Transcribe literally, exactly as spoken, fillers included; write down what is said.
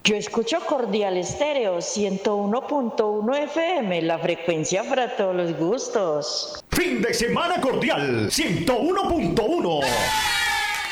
Yo escucho Cordial Estéreo ciento uno punto uno F M, la frecuencia para todos los gustos. Fin de semana cordial ciento uno punto uno.